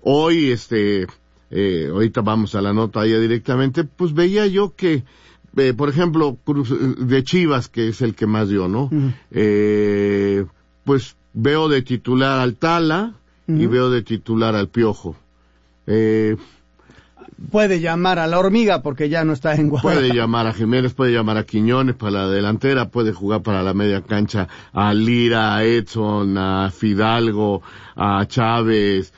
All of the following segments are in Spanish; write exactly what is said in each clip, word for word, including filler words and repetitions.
Hoy, este, eh, ahorita vamos a la nota ya directamente, pues veía yo que, eh, por ejemplo, Cruz, de Chivas, que es el que más dio, ¿no? Uh-huh. Eh, pues veo de titular al Tala uh-huh. y veo de titular al Piojo. Eh, puede llamar a la Hormiga porque ya no está en Guadalajara. Puede llamar a Jiménez, puede llamar a Quiñones para la delantera, puede jugar para la media cancha a Lira, a Edson, a Fidalgo, a Chávez,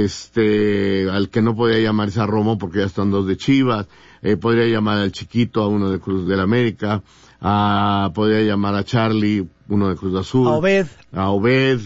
este, al que no podía llamarse a Romo porque ya están dos de Chivas, eh, podría llamar al Chiquito, a uno de Cruz del América, a, podría llamar a Charlie, uno de Cruz Azul. A Obed. A Obed.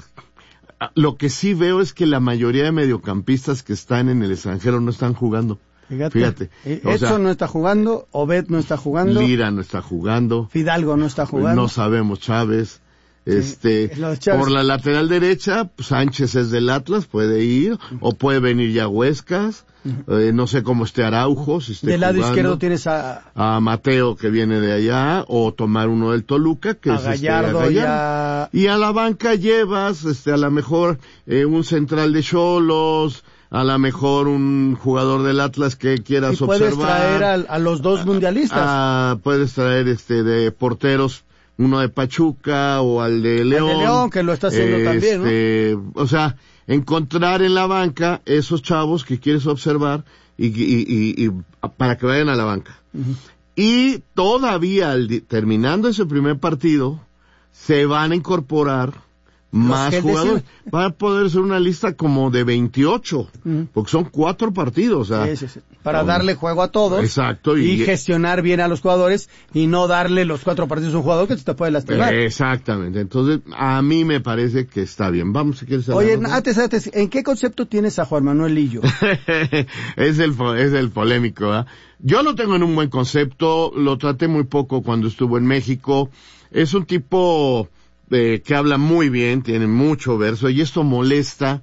Lo que sí veo es que la mayoría de mediocampistas que están en el extranjero no están jugando. Fíjate, Fíjate. Edson sea, no está jugando, Obed no está jugando. Lira no está jugando. Fidalgo no está jugando. No sabemos Chávez. Sí, este, Chávez. Por la lateral derecha, pues Sánchez es del Atlas, puede ir, uh-huh. o puede venir ya Huescas, uh-huh. eh, no sé cómo esté Araujo, si esté del lado jugando. izquierdo tienes a... a Mateo, que viene de allá, o tomar uno del Toluca, que a es Gallardo, este, a Gallardo. Ya... Y a la banca llevas, este, a lo mejor, eh, un central de Xolos, a lo mejor un jugador del Atlas que quieras y puedes observar. Puedes traer a, a los dos mundialistas. A, puedes traer, este, de porteros, uno de Pachuca o al de León. El de León, que lo está haciendo este, también, ¿no? O sea, encontrar en la banca esos chavos que quieres observar y, y, y, y para que vayan a la banca. Uh-huh. Y todavía, al, terminando ese primer partido, se van a incorporar más jugadores. Va a poder ser una lista como de veintiocho, uh-huh. porque son cuatro partidos. O sea, sí, sí, sí. Para um, darle juego a todos. Exacto. Y, y gestionar bien a los jugadores y no darle los cuatro partidos a un jugador que te puede lastimar. Exactamente. Entonces, a mí me parece que está bien. Vamos, si quieres. Oye, antes, antes, ¿en qué concepto tienes a Juan Manuel Lillo? es el es el polémico, ¿eh? Yo lo tengo en un buen concepto, lo traté muy poco cuando estuvo en México. Es un tipo... Eh, que habla muy bien, tiene mucho verso, y esto molesta,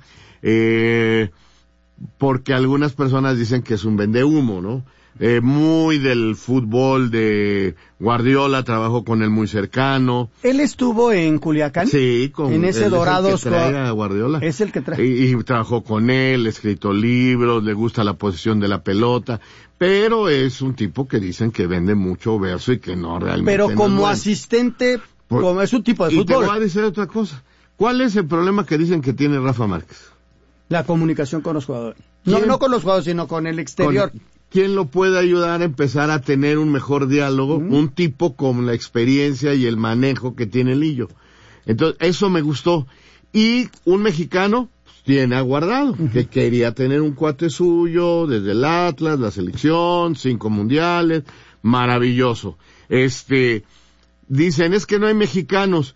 eh, porque algunas personas dicen que es un vendehumo, ¿no? Eh, muy del fútbol de Guardiola, trabajó con él muy cercano. ¿Él estuvo en Culiacán? Sí, con en ese Dorados. Es el que trae a Guardiola. Es el que trae. Y, y trabajó con él, escrito libros, le gusta la posición de la pelota, pero es un tipo que dicen que vende mucho verso y que no realmente. Pero no como es bueno. asistente, Por, como es un tipo de y fútbol. Y te voy a decir otra cosa. ¿Cuál es el problema que dicen que tiene Rafa Márquez? La comunicación con los jugadores. No, no con los jugadores, sino con el exterior. Con, ¿Quién lo puede ayudar a empezar a tener un mejor diálogo? Mm. Un tipo con la experiencia y el manejo que tiene Lillo. Entonces, eso me gustó. Y un mexicano pues, tiene a Guardado, uh-huh. que quería tener un cuate suyo desde el Atlas, la selección, cinco mundiales, maravilloso. Este... Dicen, es que no hay mexicanos.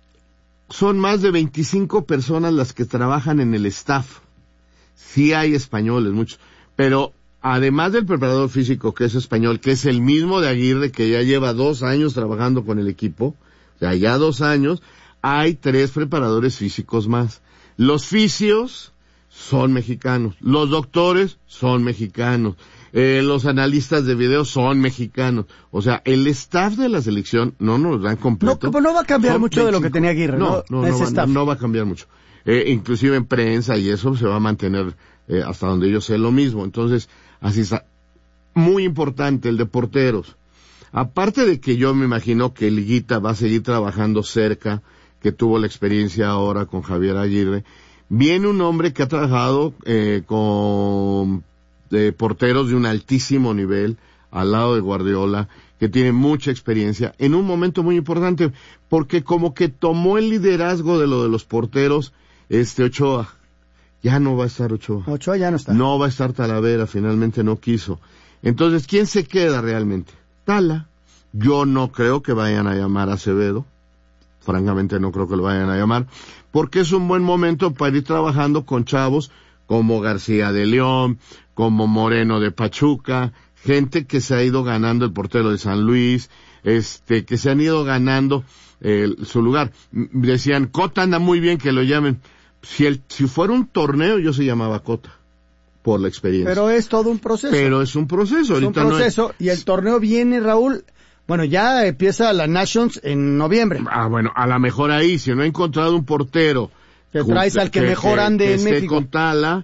Son más de veinticinco personas las que trabajan en el staff. Sí hay españoles, muchos. Pero además del preparador físico, que es español, que es el mismo de Aguirre, que ya lleva dos años trabajando con el equipo, o sea, ya dos años, hay tres preparadores físicos más. Los fisios son mexicanos. Los doctores son mexicanos. Eh, los analistas de video son mexicanos. O sea, el staff de la selección no nos dan completo. No, no va a cambiar son mucho veinticinco. De lo que tenía Aguirre, ¿no? No, no, no, va, no va a cambiar mucho. Eh, inclusive en prensa y eso se va a mantener eh, hasta donde yo sé lo mismo. Entonces, así está. Muy importante el de porteros. Aparte de que yo me imagino que Liguita va a seguir trabajando cerca, que tuvo la experiencia ahora con Javier Aguirre, viene un hombre que ha trabajado eh, con de porteros de un altísimo nivel al lado de Guardiola, que tiene mucha experiencia en un momento muy importante, porque como que tomó el liderazgo de lo de los porteros, este Ochoa. Ya no va a estar Ochoa. Ochoa ya no está. No va a estar Talavera, finalmente no quiso. Entonces, ¿quién se queda realmente? Tala. Yo no creo que vayan a llamar a Acevedo. Francamente no creo que lo vayan a llamar, porque es un buen momento para ir trabajando con chavos como García de León, como Moreno de Pachuca, gente que se ha ido ganando, el portero de San Luis, este, que se han ido ganando eh, su lugar. Decían, Cota anda muy bien, que lo llamen. Si el, si fuera un torneo, yo se llamaba Cota, por la experiencia. Pero es todo un proceso. Pero es un proceso. Es Ahorita un proceso, no es... y el torneo viene, Raúl, bueno, ya empieza la Nations en noviembre. Ah, bueno, a lo mejor ahí, si no ha encontrado un portero que traes al que, que mejor ande que, que en esté México. Con Tala,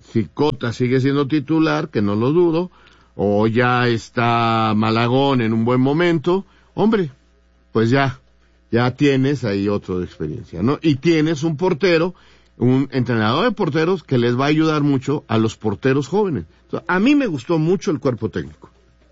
si Cota sigue siendo titular, que no lo dudo, o ya está Malagón en un buen momento, hombre, pues ya, ya tienes ahí otro de experiencia, ¿no? Y tienes un portero, un entrenador de porteros que les va a ayudar mucho a los porteros jóvenes. Entonces, a mí me gustó mucho el cuerpo técnico.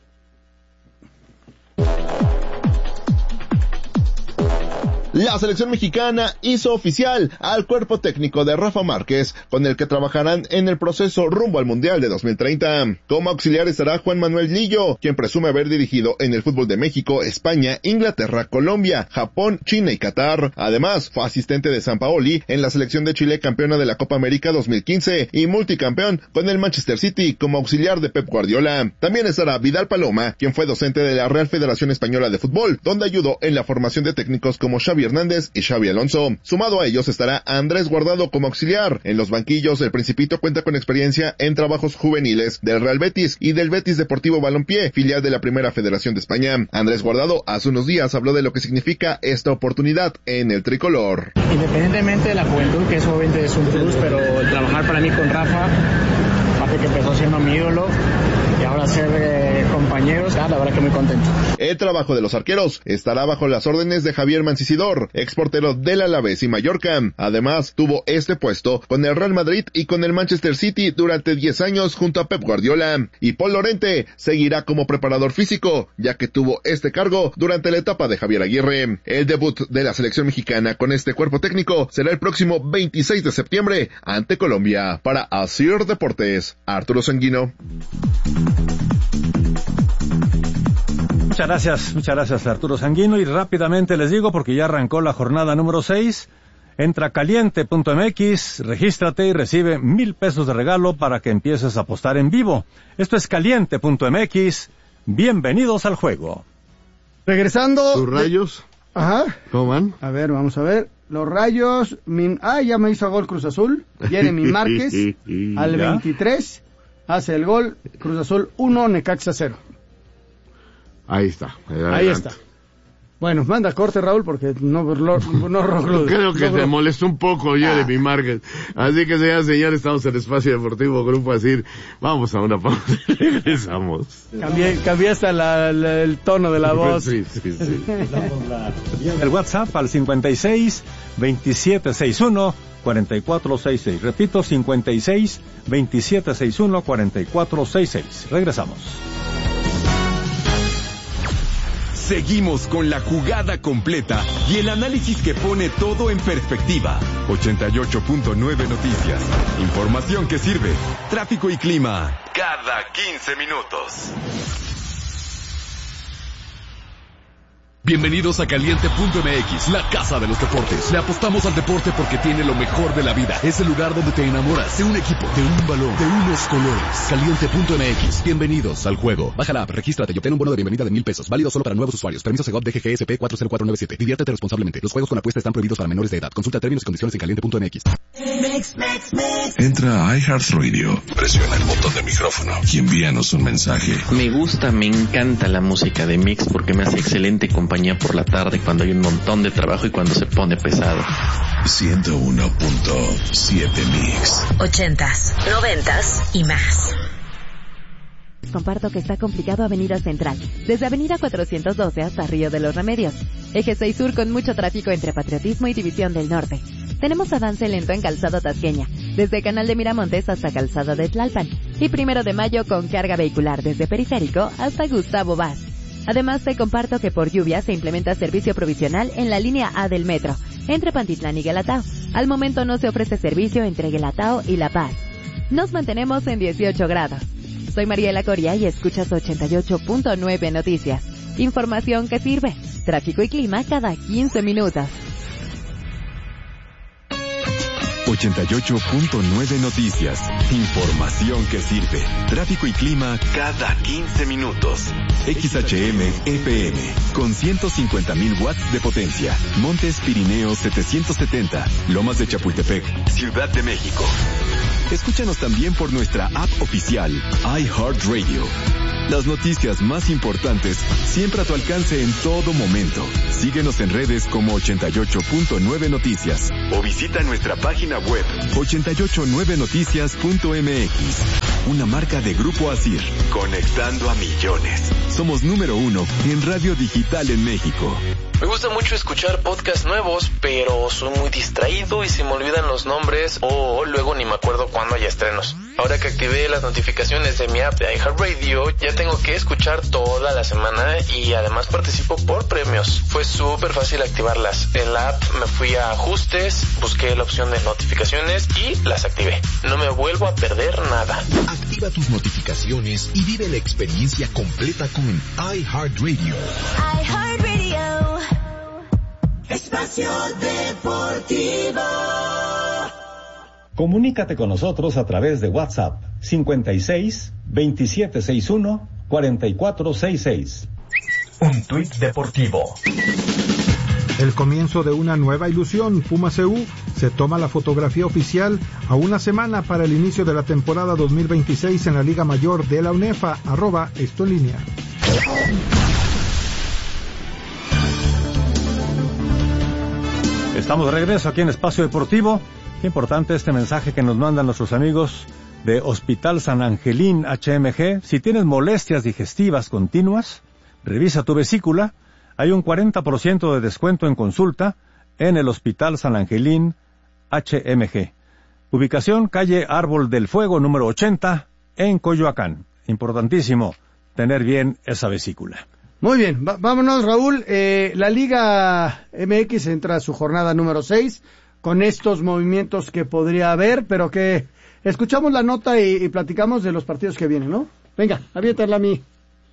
La selección mexicana hizo oficial al cuerpo técnico de Rafa Márquez, con el que trabajarán en el proceso rumbo al Mundial de dos mil treinta. Como auxiliar estará Juan Manuel Lillo, quien presume haber dirigido en el fútbol de México, España, Inglaterra, Colombia, Japón, China y Qatar. Además, fue asistente de Sampaoli en la selección de Chile, campeona de la Copa América dos mil quince y multicampeón con el Manchester City como auxiliar de Pep Guardiola. También estará Vidal Paloma, quien fue docente de la Real Federación Española de Fútbol, donde ayudó en la formación de técnicos como Xavi Hernández y Xavi Alonso. Sumado a ellos estará Andrés Guardado como auxiliar. En los banquillos, el Principito cuenta con experiencia en trabajos juveniles del Real Betis y del Betis Deportivo Balompié, filial de la Primera Federación de España. Andrés Guardado hace unos días habló de lo que significa esta oportunidad en el tricolor. Independientemente de la juventud, que es obviamente es un plus, pero el trabajar para mí con Rafa, aparte que empezó siendo mi ídolo, y ahora ser eh, compañeros, ah, la verdad que muy contento. El trabajo de los arqueros estará bajo las órdenes de Javier Mancisidor, exportero del Alavés y Mallorca. Además, tuvo este puesto con el Real Madrid y con el Manchester City durante diez años junto a Pep Guardiola. Y Paul Lorente seguirá como preparador físico, ya que tuvo este cargo durante la etapa de Javier Aguirre. El debut de la selección mexicana con este cuerpo técnico será el próximo veintiséis de septiembre ante Colombia. Para Asir Deportes, Arturo Sanguino. Muchas gracias, muchas gracias Arturo Sanguino, y rápidamente les digo, porque ya arrancó la jornada número seis, entra a caliente punto m x, regístrate y recibe mil pesos de regalo para que empieces a apostar en vivo. Esto es caliente punto m x, bienvenidos al juego. Regresando... ¿Tus Rayos? De... Ajá. ¿Cómo van? A ver, vamos a ver. Los Rayos... Min... Ah, ya me hizo gol Cruz Azul. Jeremy Márquez al ¿Ya? veintitrés hace el gol. Cruz Azul uno, Necaxa cero. Ahí está. Adelante. Ahí está. Bueno, manda corte, Raúl, porque no... no, no, no Creo que no, te no. molestó un poco, Jeremy ah. Márquez. Así que, señoras y señores, estamos en Espacio Deportivo Grupo Asir. Vamos a una pausa y regresamos. Cambié, cambié hasta la, la, el tono de la voz. Sí, sí, sí. El WhatsApp al cincuenta y seis, veintisiete sesenta y uno, cuarenta y cuatro sesenta y seis. Repito, cincuenta y seis, veintisiete sesenta y uno, cuarenta y cuatro sesenta y seis. Regresamos. Seguimos con la jugada completa y el análisis que pone todo en perspectiva. ochenta y ocho punto nueve Noticias. Información que sirve. Tráfico y clima cada quince minutos. Bienvenidos a caliente punto m x, la casa de los deportes. Le apostamos al deporte porque tiene lo mejor de la vida. Es el lugar donde te enamoras de un equipo, de un balón, de unos colores. caliente punto m x. Bienvenidos al juego. Baja la app, regístrate y obtén un bono de bienvenida de mil pesos. Válido solo para nuevos usuarios. Permiso Segov D G G S P cuatro cero cuatro nueve siete. Diviértete responsablemente. Los juegos con apuesta están prohibidos para menores de edad. Consulta términos y condiciones en caliente punto m x. Entra a iHeartRadio, presiona el botón de micrófono y envíanos un mensaje. Me gusta, me encanta la música de Mix porque me hace excelente compañía por la tarde cuando hay un montón de trabajo y cuando se pone pesado. ciento uno punto siete Mix. Ochentas, noventas y más. Comparto que está complicado Avenida Central, desde Avenida cuatrocientos doce hasta Río de los Remedios. Eje seis Sur con mucho tráfico entre Patriotismo y División del Norte. Tenemos avance lento en Calzado Tasqueña, desde Canal de Miramontes hasta Calzado de Tlalpan. Y Primero de Mayo con carga vehicular desde Periférico hasta Gustavo Vaz. Además, te comparto que por lluvia se implementa servicio provisional en la línea A del metro, entre Pantitlán y Guelatao. Al momento no se ofrece servicio entre Guelatao y La Paz. Nos mantenemos en dieciocho grados. Soy Mariela Coria y escuchas ochenta y ocho punto nueve Noticias. Información que sirve. Tráfico y clima cada quince minutos. ochenta y ocho punto nueve Noticias. Información que sirve. Tráfico y clima cada quince minutos. X H M F M con ciento cincuenta mil watts de potencia. Montes Pirineos setecientos setenta. Lomas de Chapultepec, Ciudad de México. Escúchanos también por nuestra app oficial iHeartRadio. Las noticias más importantes siempre a tu alcance en todo momento. Síguenos en redes como ochenta y ocho punto nueve Noticias o visita nuestra página web ochenta y ocho nueve noticias punto m x. Una marca de Grupo Asir, conectando a millones. Somos número uno en radio digital en México. Me gusta mucho escuchar podcasts nuevos, pero soy muy distraído y se me olvidan los nombres o luego ni me acuerdo cuándo hay estrenos. Ahora que activé las notificaciones de mi app de iHeartRadio, ya tengo que escuchar toda la semana y además participo por premios. Fue súper fácil activarlas. En la app me fui a ajustes, busqué la opción de notificaciones y las activé. No me vuelvo a perder nada. Activa tus notificaciones y vive la experiencia completa con iHeartRadio. iHeartRadio. Espacio Deportivo. Comunícate con nosotros a través de WhatsApp cincuenta y seis, veintisiete sesenta y uno, cuarenta y cuatro sesenta y seis. Un tuit deportivo. El comienzo de una nueva ilusión. Puma C U se toma la fotografía oficial a una semana para el inicio de la temporada dos mil veintiséis en la Liga Mayor de la UNEFA. Arroba esto en línea. Estamos de regreso aquí en Espacio Deportivo. Qué importante este mensaje que nos mandan nuestros amigos de Hospital San Angelín H M G. Si tienes molestias digestivas continuas, revisa tu vesícula. Hay un cuarenta por ciento de descuento en consulta en el Hospital San Angelín H M G. Ubicación, calle Árbol del Fuego, número ochenta, en Coyoacán. Importantísimo tener bien esa vesícula. Muy bien, va- vámonos Raúl. Eh, la Liga M X entra a su jornada número seis con estos movimientos que podría haber, pero que escuchamos la nota y, y platicamos de los partidos que vienen, ¿no? Venga, aviéntala a mí.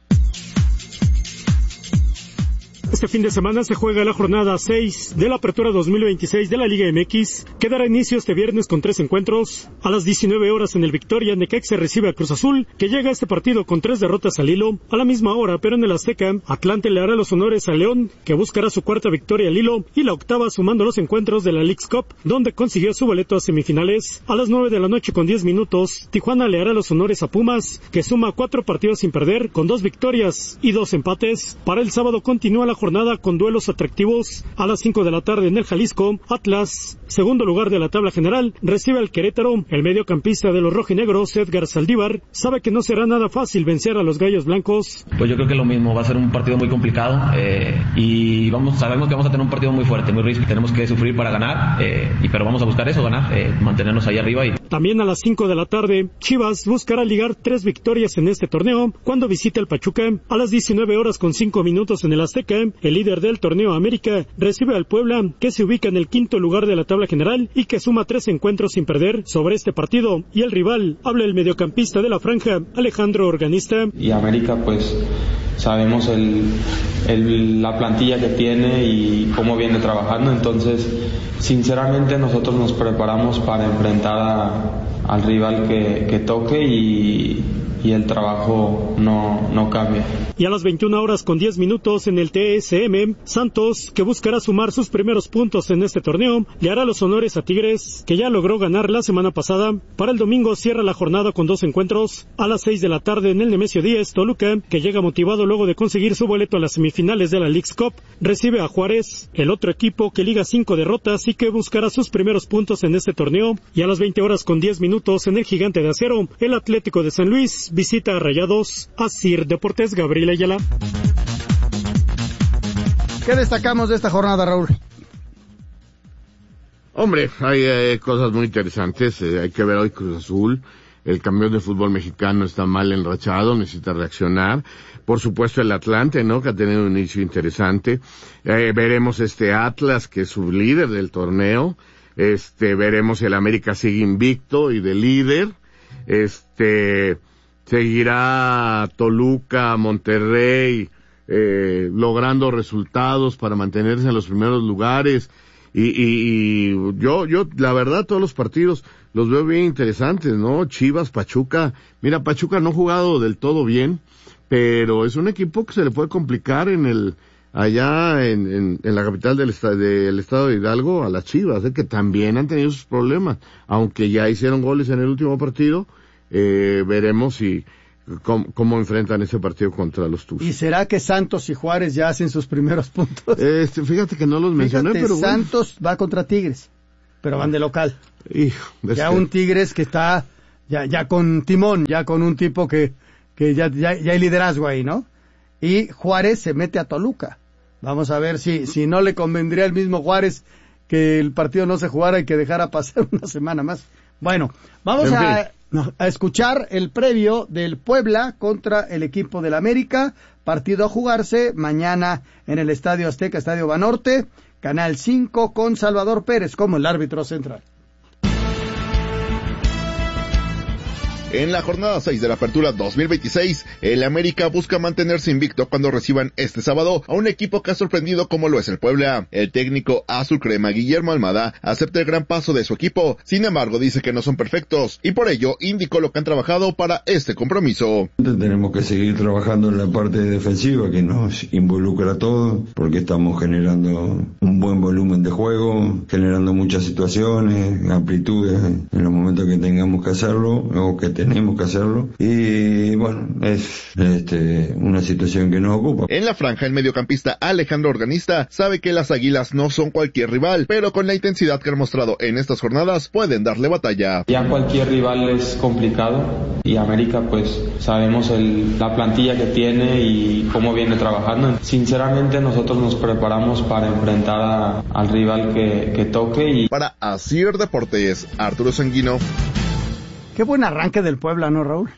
Este fin de semana se juega la jornada seis de la Apertura dos mil veintiséis de la Liga M X, que dará inicio este viernes con tres encuentros. A las diecinueve horas en el Victoria, Necaxa recibe a Cruz Azul, que llega a este partido con tres derrotas al hilo. A la misma hora, pero en el Azteca, Atlante le hará los honores a León, que buscará su cuarta victoria al hilo, y la octava sumando los encuentros de la Leagues Cup, donde consiguió su boleto a semifinales. A las nueve de la noche con diez minutos, Tijuana le hará los honores a Pumas, que suma cuatro partidos sin perder, con dos victorias y dos empates. Para el sábado continúa la jornada con duelos atractivos. A las cinco de la tarde en el Jalisco, Atlas, segundo lugar de la tabla general, recibe al Querétaro. El mediocampista de los rojinegros, Edgar Saldívar, sabe que no será nada fácil vencer a los gallos blancos. Pues yo creo que lo mismo, va a ser un partido muy complicado eh, y vamos, sabemos que vamos a tener un partido muy fuerte, muy risky, tenemos que sufrir para ganar, eh, y pero vamos a buscar eso, ganar, eh, mantenernos ahí arriba. Y... También a las cinco de la tarde, Chivas buscará ligar tres victorias en este torneo cuando visite el Pachuca. A las diecinueve horas con cinco minutos en el Azteca, el líder del torneo América recibe al Puebla, que se ubica en el quinto lugar de la tabla general y que suma tres encuentros sin perder. Sobre este partido y el rival habla el mediocampista de la franja, Alejandro Organista. Y América, pues sabemos el, el, la plantilla que tiene y cómo viene trabajando, entonces sinceramente nosotros nos preparamos para enfrentar a, al rival que, que toque y y el trabajo no, no cambia. Y a las veintiuna horas con diez minutos en el T S M, Santos, que buscará sumar sus primeros puntos en este torneo, le hará los honores a Tigres, que ya logró ganar la semana pasada. Para el domingo cierra la jornada con dos encuentros. A las seis de la tarde en el Nemesio Díez, Toluca, que llega motivado luego de conseguir su boleto a las semifinales de la Leagues Cup, recibe a Juárez, el otro equipo que liga cinco derrotas y que buscará sus primeros puntos en este torneo. Y a las veinte horas con diez minutos en el Gigante de Acero, el Atlético de San Luis visita a Rayados. Asir Deportes, Gabriel Ayala. ¿Qué destacamos de esta jornada, Raúl? Hombre, hay eh, cosas muy interesantes. Eh, hay que ver hoy Cruz Azul. El campeón de fútbol mexicano está mal enrachado, necesita reaccionar. Por supuesto el Atlante, ¿no? Que ha tenido un inicio interesante. Eh, veremos este Atlas, que es su líder del torneo. Este, veremos el América sigue invicto y de líder. Este, seguirá Toluca, Monterrey, eh, logrando resultados para mantenerse en los primeros lugares. Y, y, y yo, yo, la verdad, todos los partidos los veo bien interesantes, ¿no? Chivas, Pachuca. Mira, Pachuca no ha jugado del todo bien, pero es un equipo que se le puede complicar en el, allá en, en, en la capital del, esta, del estado de Hidalgo a las Chivas, ¿eh? Que también han tenido sus problemas. Aunque ya hicieron goles en el último partido, eh, veremos si cómo, cómo enfrentan ese partido contra los Tuzos. ¿Y será que Santos y Juárez ya hacen sus primeros puntos? Este, fíjate que no los mencioné, Fíjate, pero Santos bueno. va contra Tigres, pero van de local. Hijo, ya que... un Tigres que está ya ya con timón, ya con un tipo que que ya ya, ya hay liderazgo ahí, ¿no? Y Juárez se mete a Toluca. Vamos a ver si si no le convendría al mismo Juárez que el partido no se jugara y que dejara pasar una semana más. Bueno, vamos a, a escuchar el previo del Puebla contra el equipo del América, partido a jugarse mañana en el Estadio Azteca, Estadio Banorte, Canal cinco, con Salvador Pérez como el árbitro central. En la jornada seis de la Apertura dos mil veintiséis, el América busca mantenerse invicto cuando reciban este sábado a un equipo que ha sorprendido como lo es el Puebla. El técnico azul crema Guillermo Almada acepta el gran paso de su equipo, sin embargo dice que no son perfectos y por ello indicó lo que han trabajado para este compromiso. Tenemos que seguir trabajando en la parte defensiva que nos involucra a todos, porque estamos generando un buen volumen de juego, generando muchas situaciones, amplitudes en los momentos que tengamos que hacerlo o que tenemos que hacerlo y bueno, es este, una situación que nos ocupa. En la franja, el mediocampista Alejandro Organista sabe que las Águilas no son cualquier rival, pero con la intensidad que han mostrado en estas jornadas pueden darle batalla. Ya cualquier rival es complicado y América pues sabemos el, la plantilla que tiene y cómo viene trabajando. Sinceramente nosotros nos preparamos para enfrentar a, al rival que, que toque. Y para Asir Deportes, Arturo Sanguino. Qué buen arranque del Puebla, ¿no, Raúl?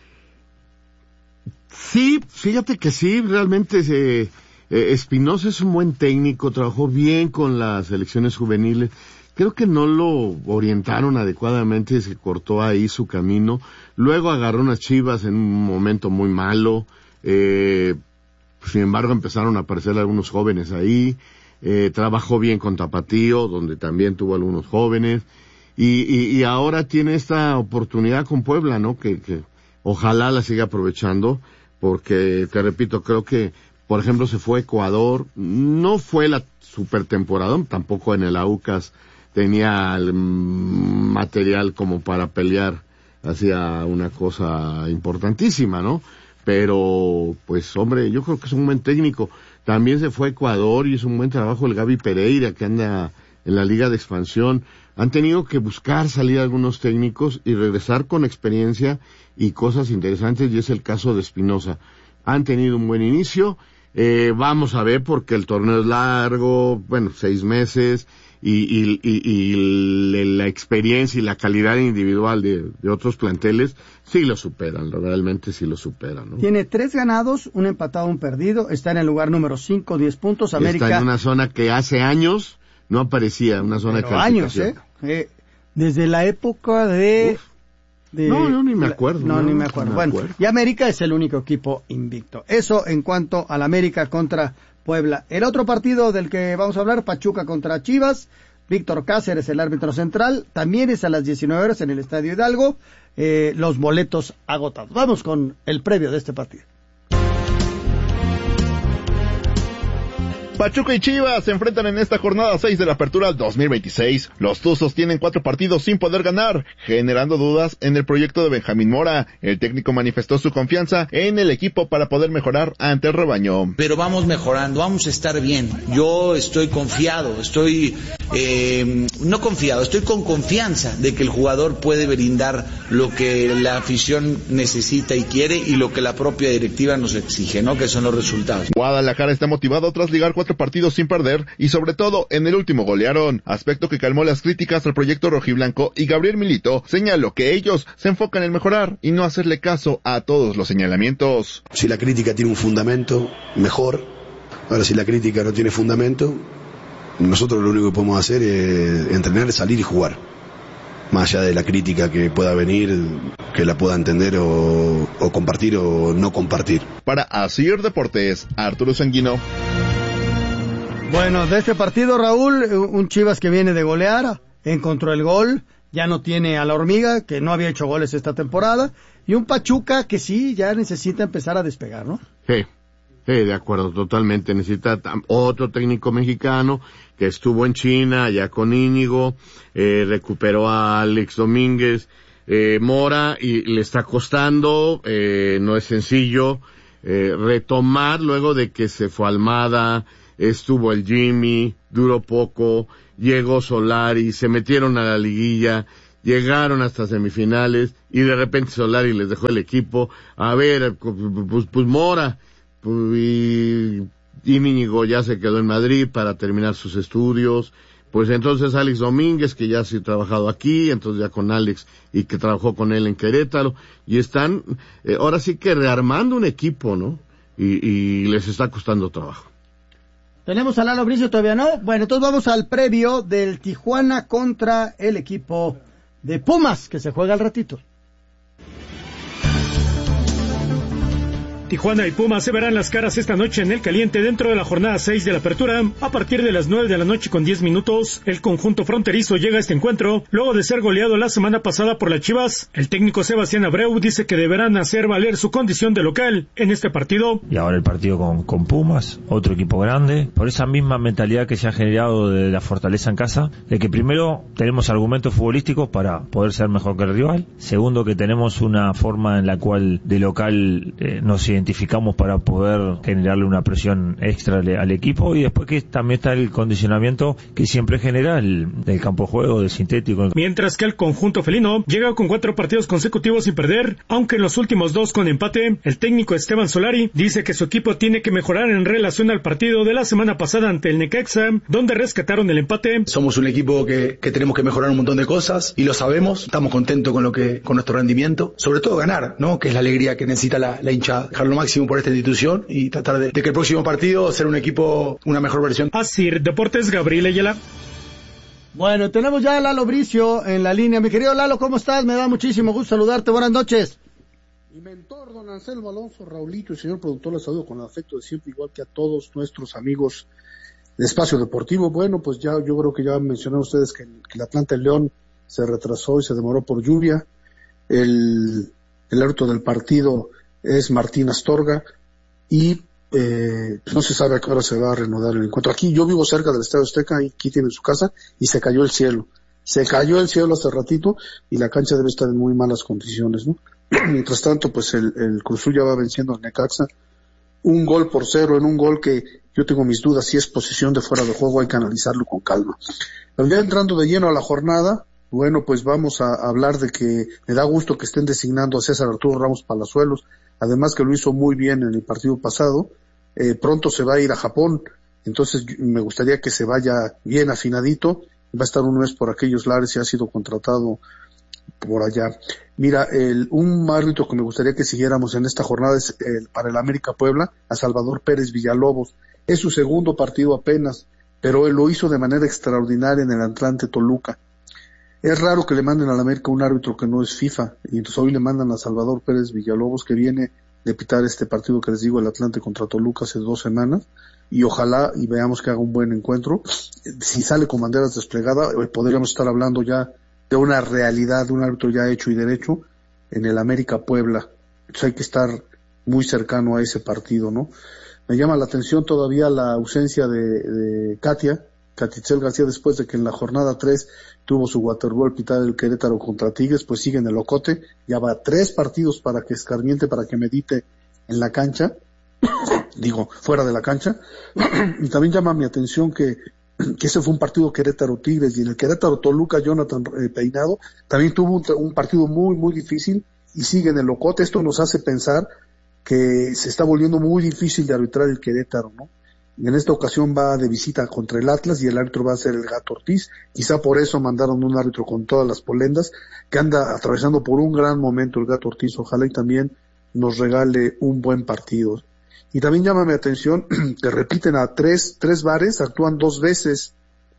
Sí, fíjate que sí, realmente se, eh, Espinosa es un buen técnico, trabajó bien con las selecciones juveniles. Creo que no lo orientaron adecuadamente, se cortó ahí su camino. Luego agarró unas Chivas en un momento muy malo. Eh, sin embargo, empezaron a aparecer algunos jóvenes ahí. Eh, trabajó bien con Tapatío, donde también tuvo algunos jóvenes. Y, y, y ahora tiene esta oportunidad con Puebla, ¿no? Que, que ojalá la siga aprovechando, porque, te repito, creo que, por ejemplo, se fue a Ecuador, no fue la super temporada, tampoco en el Aucas tenía el material como para pelear hacia una cosa importantísima, ¿no? Pero, pues, hombre, yo creo que es un buen técnico. También se fue a Ecuador y es un buen trabajo el Gaby Pereira, que anda en la Liga de Expansión. Han tenido que buscar salir algunos técnicos y regresar con experiencia y cosas interesantes, y es el caso de Espinosa. Han tenido un buen inicio, eh, vamos a ver porque el torneo es largo, bueno, seis meses, y, y, y, y la experiencia y la calidad individual de, de otros planteles sí lo superan, realmente sí lo superan, ¿no? Tiene tres ganados, un empatado, un perdido, está en el lugar número cinco, diez puntos, América. Está en una zona que hace años no aparecía, una zona Pero de calificación. años, ¿eh? Eh, desde la época de, de... No, no, ni me acuerdo. No, no ni me acuerdo. me Bueno, acuerdo. y América es el único equipo invicto. Eso en cuanto al América contra Puebla. El otro partido del que vamos a hablar, Pachuca contra Chivas. Víctor Cáceres, el árbitro central. También es a las diecinueve horas en el Estadio Hidalgo. Eh, los boletos agotados. Vamos con el previo de este partido. Pachuca y Chivas se enfrentan en esta jornada seis de la Apertura dos mil veintiséis. Los Tuzos tienen cuatro partidos sin poder ganar, generando dudas en el proyecto de Benjamín Mora. El técnico manifestó su confianza en el equipo para poder mejorar ante el rebaño. Pero vamos mejorando, vamos a estar bien. Yo estoy confiado, estoy, eh, no confiado, estoy con confianza de que el jugador puede brindar lo que la afición necesita y quiere y lo que la propia directiva nos exige, ¿no? Que son los resultados. Guadalajara está motivado tras ligar cuatro partidos sin perder y sobre todo en el último golearon, aspecto que calmó las críticas al proyecto rojiblanco, y Gabriel Milito señaló que ellos se enfocan en mejorar y no hacerle caso a todos los señalamientos. Si la crítica tiene un fundamento, mejor. Ahora, si la crítica no tiene fundamento, nosotros lo único que podemos hacer es entrenar, salir y jugar. Más allá de la crítica que pueda venir, que la pueda entender o, o compartir o no compartir. Para Asir Deportes, Arturo Sanguino. Bueno, de este partido, Raúl, un Chivas que viene de golear, encontró el gol, ya no tiene a la Hormiga, que no había hecho goles esta temporada, y un Pachuca que sí, ya necesita empezar a despegar, ¿no? Sí, sí, de acuerdo, totalmente. Necesita otro técnico mexicano que estuvo en China, ya con Íñigo, eh, recuperó a Alex Domínguez, eh, Mora y le está costando, eh, no es sencillo eh, retomar luego de que se fue Almada, estuvo el Jimmy, duró poco, llegó Solari, se metieron a la liguilla, llegaron hasta semifinales y de repente Solari les dejó el equipo. A ver, pues, pues Mora pues, y Íñigo ya se quedó en Madrid para terminar sus estudios. Pues entonces Alex Domínguez, que ya sí ha trabajado aquí, entonces ya con Alex y que trabajó con él en Querétaro, y están eh, ahora sí que rearmando un equipo, ¿no? Y, y les está costando trabajo. ¿Tenemos a Lalo Bricio todavía no? Bueno, entonces vamos al previo del Tijuana contra el equipo de Pumas, que se juega al ratito. Tijuana y Pumas se verán las caras esta noche en el caliente dentro de la jornada seis de la apertura. A partir de las nueve de la noche con diez minutos, el conjunto fronterizo llega a este encuentro luego de ser goleado la semana pasada por las Chivas. El técnico Sebastián Abreu dice que deberán hacer valer su condición de local en este partido. Y ahora el partido con, con Pumas, otro equipo grande, por esa misma mentalidad que se ha generado de la fortaleza en casa, de que primero tenemos argumentos futbolísticos para poder ser mejor que el rival, segundo que tenemos una forma en la cual de local eh, nos identificamos para poder generarle una presión extra al equipo, y después que también está el condicionamiento que siempre genera el, del campo de juego, del sintético. Mientras que el conjunto felino llega con cuatro partidos consecutivos sin perder, aunque en los últimos dos con empate. El técnico Esteban Solari dice que su equipo tiene que mejorar en relación al partido de la semana pasada ante el Necaxa, donde rescataron el empate. Somos un equipo que, que tenemos que mejorar un montón de cosas y lo sabemos, estamos contentos con lo que con nuestro rendimiento, sobre todo ganar, ¿no? Que es la alegría que necesita la, la hinchada. Dejar lo máximo por esta institución y tratar de, de que el próximo partido sea un equipo, una mejor versión. Así, Deportes, Gabriel Ayala. Bueno, tenemos ya a Lalo Bricio en la línea. Mi querido Lalo, ¿cómo estás? Me da muchísimo gusto saludarte. Buenas noches. Mi mentor, don Anselmo Alonso, Raulito y señor productor, les saludo con el afecto de siempre, igual que a todos nuestros amigos de Espacio Deportivo. Bueno, pues ya yo creo que ya mencionaron ustedes que, que el Atlante León se retrasó y se demoró por lluvia. El, el árbitro del partido es Martín Astorga y eh, no se sabe a qué hora se va a reanudar el encuentro. Aquí yo vivo cerca del Estadio Azteca, y aquí tiene su casa, y se cayó el cielo. Se cayó el cielo hace ratito y la cancha debe estar en muy malas condiciones, ¿no? Mientras tanto, pues el, el Cruz Azul ya va venciendo al Necaxa. Un gol por cero en un gol que yo tengo mis dudas si es posición de fuera de juego, hay que analizarlo con calma. Pero ya entrando de lleno a la jornada, bueno, pues vamos a hablar de que me da gusto que estén designando a César Arturo Ramos Palazuelos, además que lo hizo muy bien en el partido pasado. Eh, pronto se va a ir a Japón, entonces me gustaría que se vaya bien afinadito, va a estar un mes por aquellos lares y ha sido contratado por allá. Mira, el, un árbitro que me gustaría que siguiéramos en esta jornada es el, para el América Puebla, a Salvador Pérez Villalobos. Es su segundo partido apenas, pero él lo hizo de manera extraordinaria en el Atlante Toluca. Es raro que le manden al América un árbitro que no es FIFA, y entonces hoy le mandan a Salvador Pérez Villalobos, que viene de pitar este partido que les digo, el Atlante contra Toluca, hace dos semanas, y ojalá y veamos que haga un buen encuentro. Si sale con banderas desplegadas, podríamos estar hablando ya de una realidad, de un árbitro ya hecho y derecho en el América Puebla. Entonces hay que estar muy cercano a ese partido, ¿no? Me llama la atención todavía la ausencia de, de Katia, Catitzel García, después de que en la jornada tres tuvo su waterboard pitada el Querétaro contra Tigres, pues sigue en el ocote, ya va tres partidos para que escarmiente, para que medite en la cancha, digo, fuera de la cancha. Y también llama mi atención que, que ese fue un partido Querétaro-Tigres, y en el Querétaro-Toluca, Jonathan eh, Peinado también tuvo un, un partido muy, muy difícil y sigue en el ocote. Esto nos hace pensar que se está volviendo muy difícil de arbitrar el Querétaro, ¿no? En esta ocasión va de visita contra el Atlas y el árbitro va a ser el Gato Ortiz. Quizá por eso mandaron un árbitro con todas las polendas, que anda atravesando por un gran momento el Gato Ortiz. Ojalá y también nos regale un buen partido. Y también llama mi atención que repiten a tres, tres bares, actúan dos veces.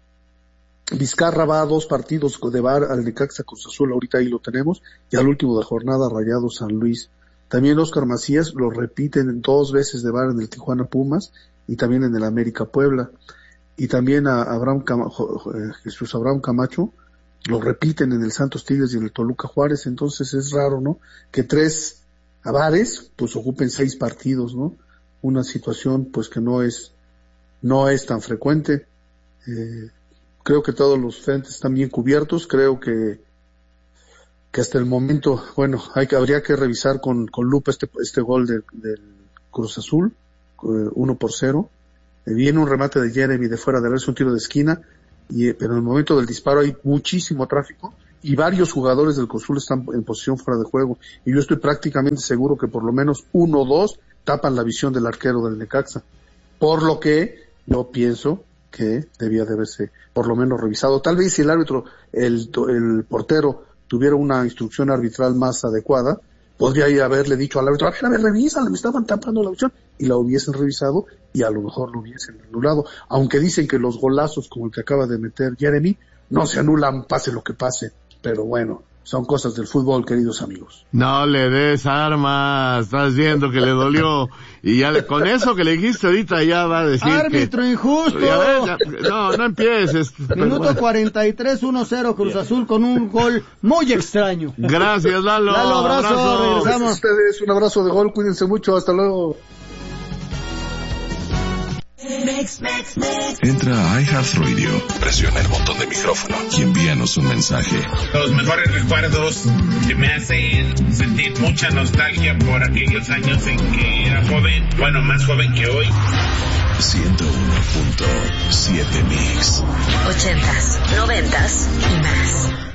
Vizcarra va a dos partidos de bar, al Necaxa Cruz Azul, ahorita ahí lo tenemos, y al último de jornada Rayados San Luis. También Oscar Macías lo repiten dos veces de bar en el Tijuana Pumas, y también en el América Puebla, y también a Abraham Camacho, Jesús Abraham Camacho lo repiten en el Santos Tigres y en el Toluca Juárez. Entonces es raro, ¿no? Que tres avares pues ocupen seis partidos, ¿no? Una situación pues que no es no es tan frecuente. Eh, creo que todos los frentes están bien cubiertos, creo que que hasta el momento, bueno, hay que, habría que revisar con, con lupa este, este gol de, del Cruz Azul, uno por cero. Viene un remate de Jeremy de fuera de área, es un tiro de esquina, y, pero en el momento del disparo hay muchísimo tráfico y varios jugadores del Cruz Azul están en posición fuera de juego, y yo estoy prácticamente seguro que por lo menos uno o dos tapan la visión del arquero del Necaxa, por lo que yo pienso que debía de haberse por lo menos revisado. Tal vez si el árbitro, el, el portero tuviera una instrucción arbitral más adecuada, podría haberle dicho al árbitro, a ver, a ver, revísala, me estaban tapando la visión, y la hubiesen revisado y a lo mejor lo hubiesen anulado, aunque dicen que los golazos como el que acaba de meter Jeremy no se anulan pase lo que pase, pero bueno, son cosas del fútbol, queridos amigos. No le des armas, estás viendo que le dolió, y ya le, con eso que le dijiste ahorita ya va a decir ¡árbitro que, injusto! Ya ves, ya, no, no empieces. Minuto bueno. cuarenta y tres, uno cero Cruz Azul con un gol muy extraño. Gracias, Lalo. Lalo, abrazo, abrazo. regresamos. Ustedes, un abrazo de gol, cuídense mucho, hasta luego. Mix, mix, mix. Entra a iHeartRadio, presiona el botón de micrófono y envíanos un mensaje. Los mejores recuerdos que me hacen sentir mucha nostalgia por aquellos años en que era joven, bueno, más joven que hoy. ciento uno punto siete Mix. Ochentas, noventas y más.